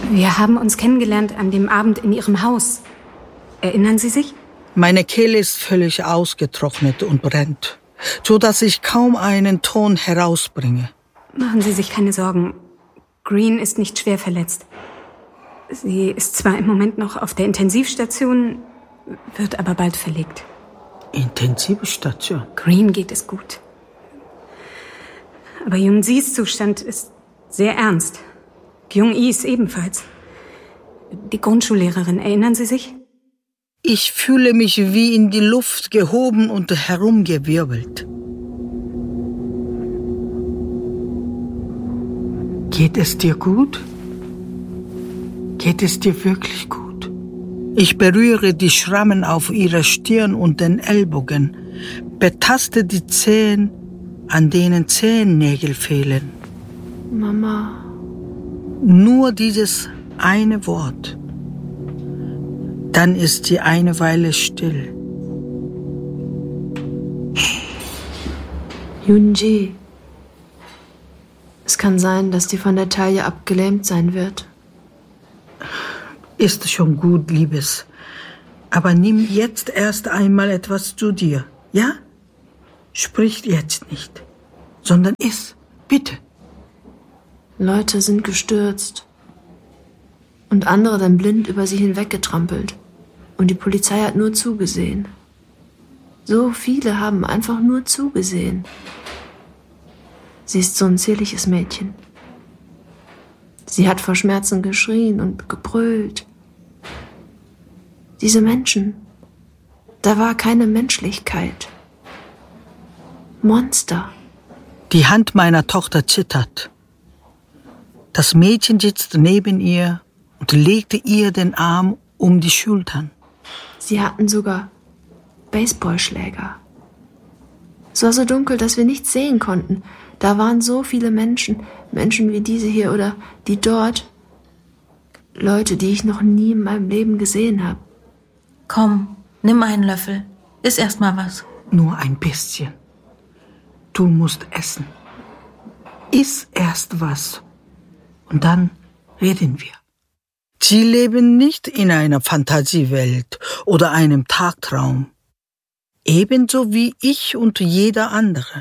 Wir haben uns kennengelernt an dem Abend in Ihrem Haus. Erinnern Sie sich? Meine Kehle ist völlig ausgetrocknet und brennt, so dass ich kaum einen Ton herausbringe. Machen Sie sich keine Sorgen. Green ist nicht schwer verletzt. Sie ist zwar im Moment noch auf der Intensivstation, wird aber bald verlegt. Intensivstation? Green geht es gut. Aber Jung-Sis Zustand ist sehr ernst. Jung-Is ebenfalls. Die Grundschullehrerin, erinnern Sie sich? Ich fühle mich wie in die Luft gehoben und herumgewirbelt. Geht es dir gut? Geht es dir wirklich gut? Ich berühre die Schrammen auf ihrer Stirn und den Ellbogen, betaste die Zehen, an denen Zehennägel fehlen. Mama. Nur dieses eine Wort. Dann ist sie eine Weile still. Yoon-ji. Es kann sein, dass die von der Taille abgelähmt sein wird. Ist schon gut, Liebes. Aber nimm jetzt erst einmal etwas zu dir, ja? Sprich jetzt nicht, sondern iss, bitte. Leute sind gestürzt. Und andere dann blind über sie hinweggetrampelt. Und die Polizei hat nur zugesehen. So viele haben einfach nur zugesehen. Sie ist so ein zierliches Mädchen. Sie hat vor Schmerzen geschrien und gebrüllt. Diese Menschen, da war keine Menschlichkeit. Monster. Die Hand meiner Tochter zittert. Das Mädchen sitzt neben ihr und legte ihr den Arm um die Schultern. Sie hatten sogar Baseballschläger. Es war so dunkel, dass wir nichts sehen konnten. Da waren so viele Menschen, Menschen wie diese hier oder die dort. Leute, die ich noch nie in meinem Leben gesehen habe. Komm, nimm einen Löffel. Iss erst mal was. Nur ein bisschen. Du musst essen. Iss erst was. Und dann reden wir. Sie leben nicht in einer Fantasiewelt oder einem Tagtraum. Ebenso wie ich und jeder andere.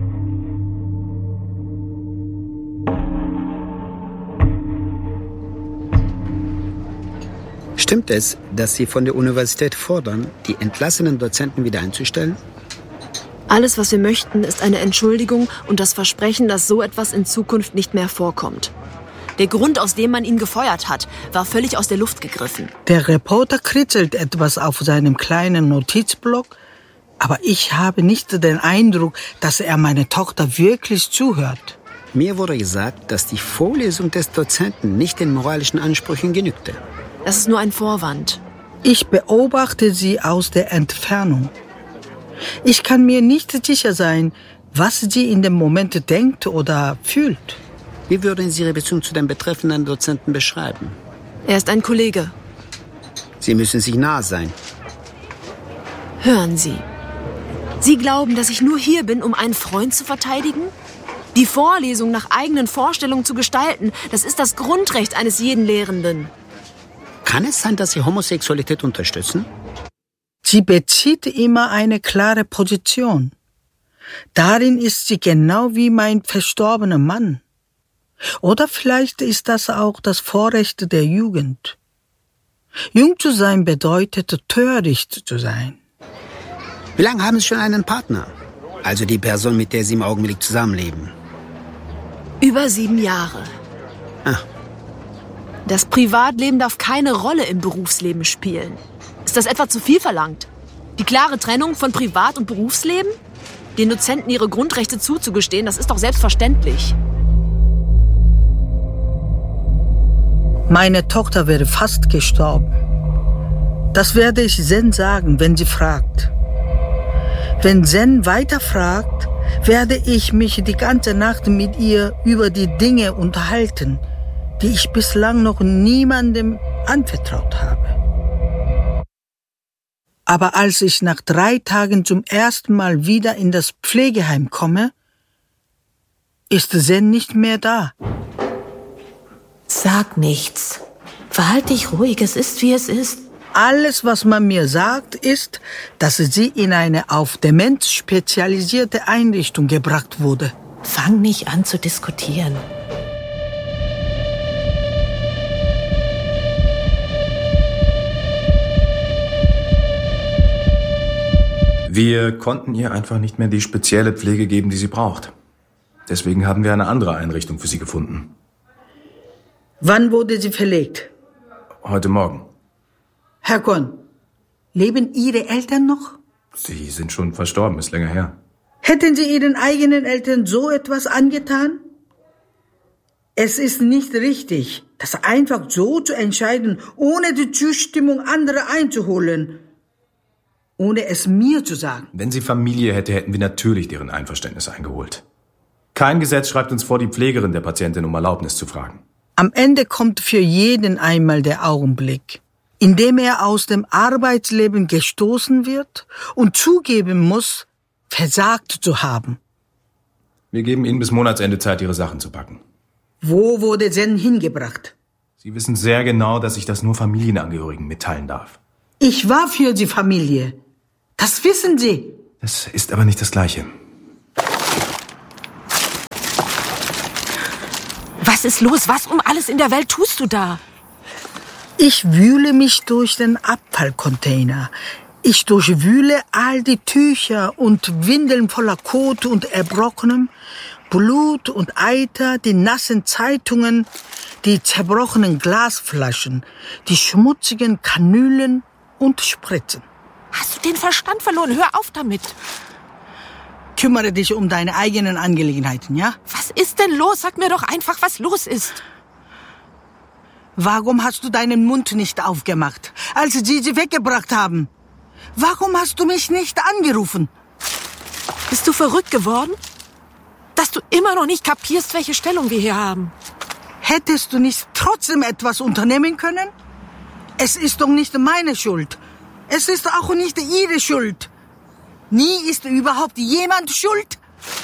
Stimmt es, dass Sie von der Universität fordern, die entlassenen Dozenten wieder einzustellen? Alles, was wir möchten, ist eine Entschuldigung und das Versprechen, dass so etwas in Zukunft nicht mehr vorkommt. Der Grund, aus dem man ihn gefeuert hat, war völlig aus der Luft gegriffen. Der Reporter kritzelt etwas auf seinem kleinen Notizblock, aber ich habe nicht den Eindruck, dass er meine Tochter wirklich zuhört. Mir wurde gesagt, dass die Vorlesung des Dozenten nicht den moralischen Ansprüchen genügte. Das ist nur ein Vorwand. Ich beobachte sie aus der Entfernung. Ich kann mir nicht sicher sein, was sie in dem Moment denkt oder fühlt. Wie würden Sie Ihre Beziehung zu dem betreffenden Dozenten beschreiben? Er ist ein Kollege. Sie müssen sich nah sein. Hören Sie. Sie glauben, dass ich nur hier bin, um einen Freund zu verteidigen? Die Vorlesung nach eigenen Vorstellungen zu gestalten, das ist das Grundrecht eines jeden Lehrenden. Kann es sein, dass Sie Homosexualität unterstützen? Sie bezieht immer eine klare Position. Darin ist sie genau wie mein verstorbener Mann. Oder vielleicht ist das auch das Vorrecht der Jugend. Jung zu sein bedeutet, töricht zu sein. Wie lange haben Sie schon einen Partner? Also die Person, mit der Sie im Augenblick zusammenleben. Über 7 Jahre. Ah. Das Privatleben darf keine Rolle im Berufsleben spielen. Ist das etwa zu viel verlangt? Die klare Trennung von Privat- und Berufsleben? Den Dozenten ihre Grundrechte zuzugestehen, das ist doch selbstverständlich. Meine Tochter wäre fast gestorben. Das werde ich Zen sagen, wenn sie fragt. Wenn Zen weiter fragt, werde ich mich die ganze Nacht mit ihr über die Dinge unterhalten, die ich bislang noch niemandem anvertraut habe. Aber als ich nach 3 Tagen zum ersten Mal wieder in das Pflegeheim komme, ist Zen nicht mehr da. Sag nichts. Verhalt dich ruhig, es ist, wie es ist. Alles, was man mir sagt, ist, dass sie in eine auf Demenz spezialisierte Einrichtung gebracht wurde. Fang nicht an zu diskutieren. Wir konnten ihr einfach nicht mehr die spezielle Pflege geben, die sie braucht. Deswegen haben wir eine andere Einrichtung für sie gefunden. Wann wurde sie verlegt? Heute Morgen. Herr Gon, leben Ihre Eltern noch? Sie sind schon verstorben, ist länger her. Hätten Sie Ihren eigenen Eltern so etwas angetan? Es ist nicht richtig, das einfach so zu entscheiden, ohne die Zustimmung anderer einzuholen. Ohne es mir zu sagen. Wenn sie Familie hätte, hätten wir natürlich deren Einverständnis eingeholt. Kein Gesetz schreibt uns vor, die Pflegerin der Patientin um Erlaubnis zu fragen. Am Ende kommt für jeden einmal der Augenblick, in dem er aus dem Arbeitsleben gestoßen wird und zugeben muss, versagt zu haben. Wir geben Ihnen bis Monatsende Zeit, Ihre Sachen zu packen. Wo wurde Zen hingebracht? Sie wissen sehr genau, dass ich das nur Familienangehörigen mitteilen darf. Ich war für die Familie. Das wissen Sie. Das ist aber nicht das Gleiche. Was ist los? Was um alles in der Welt tust du da? Ich wühle mich durch den Abfallcontainer. Ich durchwühle all die Tücher und Windeln voller Kot und Erbrochenem, Blut und Eiter, die nassen Zeitungen, die zerbrochenen Glasflaschen, die schmutzigen Kanülen und Spritzen. Hast du den Verstand verloren? Hör auf damit. Kümmere dich um deine eigenen Angelegenheiten, ja? Was ist denn los? Sag mir doch einfach, was los ist. Warum hast du deinen Mund nicht aufgemacht, als sie weggebracht haben? Warum hast du mich nicht angerufen? Bist du verrückt geworden? Dass du immer noch nicht kapierst, welche Stellung wir hier haben. Hättest du nicht trotzdem etwas unternehmen können? Es ist doch nicht meine Schuld. Es ist auch nicht ihre Schuld. Nie ist überhaupt jemand schuld.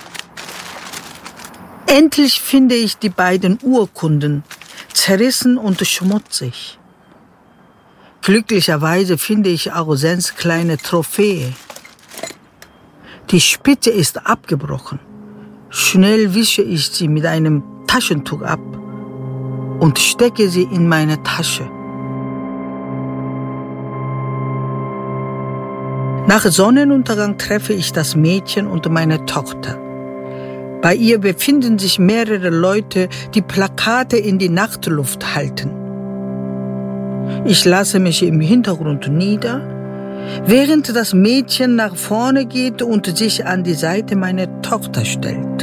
Endlich finde ich die beiden Urkunden, zerrissen und schmutzig. Glücklicherweise finde ich auch Zens kleine Trophäe. Die Spitze ist abgebrochen. Schnell wische ich sie mit einem Taschentuch ab und stecke sie in meine Tasche. Nach Sonnenuntergang treffe ich das Mädchen und meine Tochter. Bei ihr befinden sich mehrere Leute, die Plakate in die Nachtluft halten. Ich lasse mich im Hintergrund nieder, während das Mädchen nach vorne geht und sich an die Seite meiner Tochter stellt.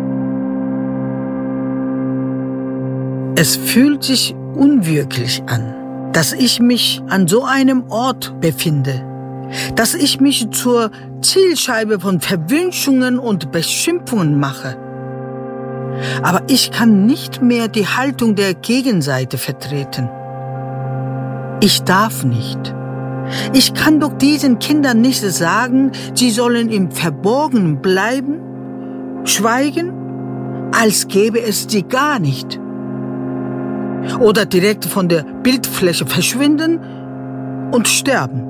Es fühlt sich unwirklich an, dass ich mich an so einem Ort befinde, dass ich mich zur Zielscheibe von Verwünschungen und Beschimpfungen mache. Aber ich kann nicht mehr die Haltung der Gegenseite vertreten. Ich darf nicht. Ich kann doch diesen Kindern nicht sagen, sie sollen im Verborgenen bleiben, schweigen, als gäbe es sie gar nicht. Oder direkt von der Bildfläche verschwinden und sterben.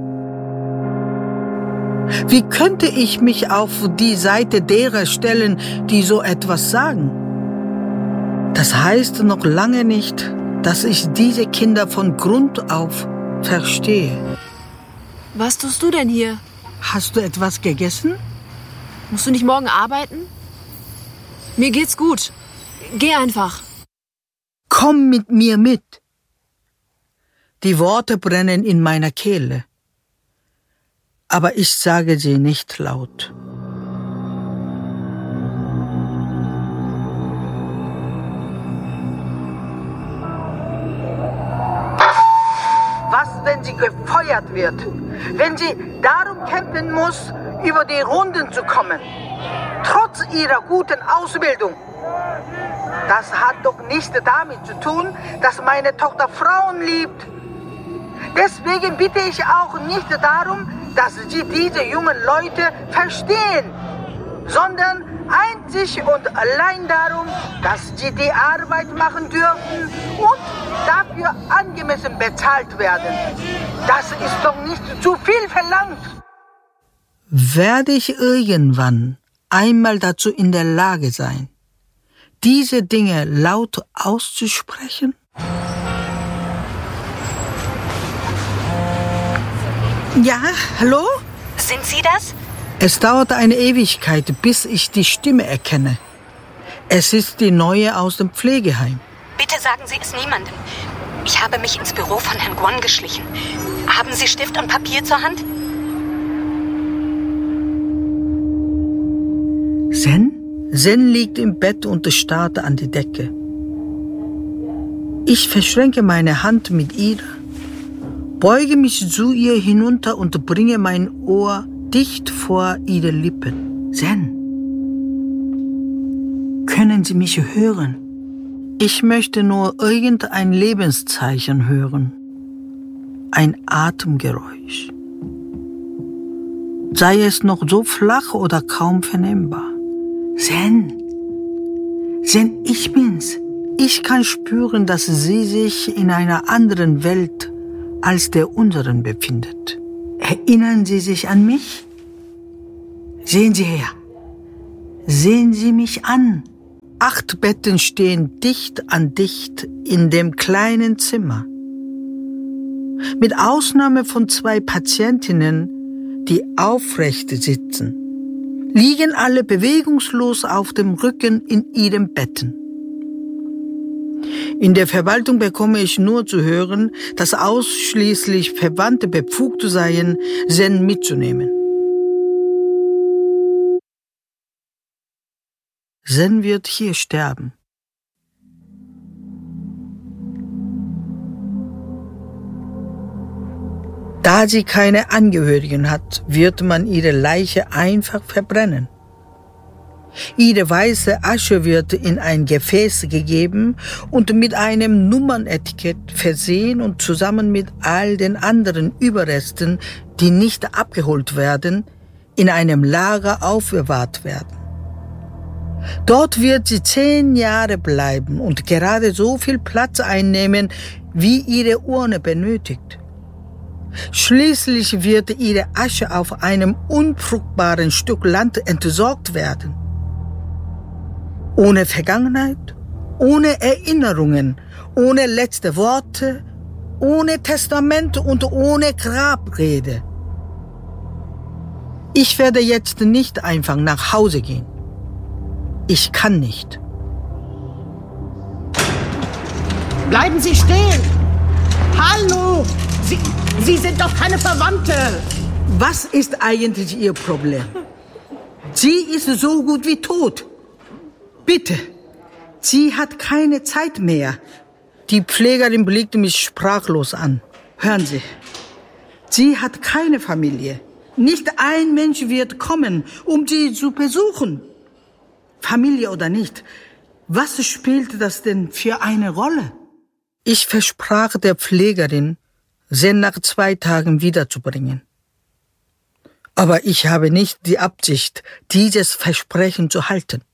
Wie könnte ich mich auf die Seite derer stellen, die so etwas sagen? Das heißt noch lange nicht, dass ich diese Kinder von Grund auf verstehe. Was tust du denn hier? Hast du etwas gegessen? Musst du nicht morgen arbeiten? Mir geht's gut. Geh einfach. Komm mit mir mit. Die Worte brennen in meiner Kehle. Aber ich sage sie nicht laut. Was, wenn sie gefeuert wird? Wenn sie darum kämpfen muss, über die Runden zu kommen? Trotz ihrer guten Ausbildung? Das hat doch nichts damit zu tun, dass meine Tochter Frauen liebt. Deswegen bitte ich auch nicht darum, dass sie diese jungen Leute verstehen, sondern einzig und allein darum, dass sie die Arbeit machen dürfen und dafür angemessen bezahlt werden. Das ist doch nicht zu viel verlangt. Werde ich irgendwann einmal dazu in der Lage sein, diese Dinge laut auszusprechen? Ja, hallo? Sind Sie das? Es dauert eine Ewigkeit, bis ich die Stimme erkenne. Es ist die Neue aus dem Pflegeheim. Bitte sagen Sie es niemandem. Ich habe mich ins Büro von Herrn Guan geschlichen. Haben Sie Stift und Papier zur Hand? Sen? Sen liegt im Bett und starrt an die Decke. Ich verschränke meine Hand mit ihr, beuge mich zu ihr hinunter und bringe mein Ohr dicht vor ihre Lippen. Sen, können Sie mich hören? Ich möchte nur irgendein Lebenszeichen hören. Ein Atemgeräusch. Sei es noch so flach oder kaum vernehmbar. Sen, ich bin's. Ich kann spüren, dass sie sich in einer anderen Welt als der unseren befindet. Erinnern Sie sich an mich? Sehen Sie her. Sehen Sie mich an. 8 Betten stehen dicht an dicht in dem kleinen Zimmer. Mit Ausnahme von 2 Patientinnen, die aufrecht sitzen, liegen alle bewegungslos auf dem Rücken in ihren Betten. In der Verwaltung bekomme ich nur zu hören, dass ausschließlich Verwandte befugt seien, Sen mitzunehmen. Sen wird hier sterben. Da sie keine Angehörigen hat, wird man ihre Leiche einfach verbrennen. Ihre weiße Asche wird in ein Gefäß gegeben und mit einem Nummernetikett versehen und zusammen mit all den anderen Überresten, die nicht abgeholt werden, in einem Lager aufbewahrt werden. Dort wird sie 10 Jahre bleiben und gerade so viel Platz einnehmen, wie ihre Urne benötigt. Schließlich wird ihre Asche auf einem unfruchtbaren Stück Land entsorgt werden. Ohne Vergangenheit, ohne Erinnerungen, ohne letzte Worte, ohne Testament und ohne Grabrede. Ich werde jetzt nicht einfach nach Hause gehen. Ich kann nicht. Bleiben Sie stehen! Hallo! Sie sind doch keine Verwandte! Was ist eigentlich Ihr Problem? Sie ist so gut wie tot. Bitte, sie hat keine Zeit mehr. Die Pflegerin blickte mich sprachlos an. Hören Sie, sie hat keine Familie. Nicht ein Mensch wird kommen, um sie zu besuchen. Familie oder nicht, was spielt das denn für eine Rolle? Ich versprach der Pflegerin, Sen nach 2 Tagen wiederzubringen. Aber ich habe nicht die Absicht, dieses Versprechen zu halten.